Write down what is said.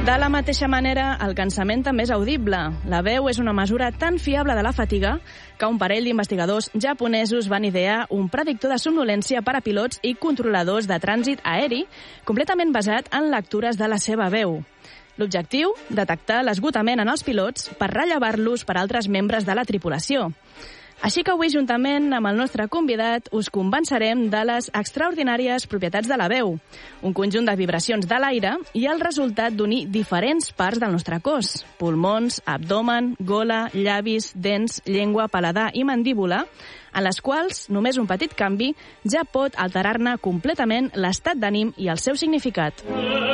De la mateixa manera, el cansament també és audible. La veu és una mesura tan fiable de la fatiga que un parell d'investigadors japonesos van idear un predictor de somnolència per a pilots i controladors de trànsit aeri completament basat en lectures de la seva veu. L'objectiu, detectar l'esgotament en els pilots per rellevar-los per altres membres de la tripulació. Així que avui, juntament amb el nostre convidat, us convencerem de les extraordinàries propietats de la veu, un conjunt de vibracions de l'aire i el resultat d'unir diferents parts del nostre cos: pulmons, abdomen, gola, llavis, dents, llengua, paladar i mandíbula, en les quals només un petit canvi ja pot alterar-ne completament l'estat d'ànim i el seu significat.